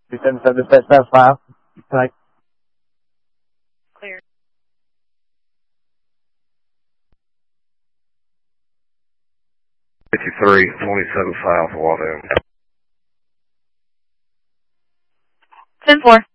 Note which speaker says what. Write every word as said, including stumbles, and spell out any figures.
Speaker 1: two seven seven, dispatch, pass five. Tonight.
Speaker 2: Clear.
Speaker 3: fifty-three, twenty-seven South, Watt End.
Speaker 2: ten four.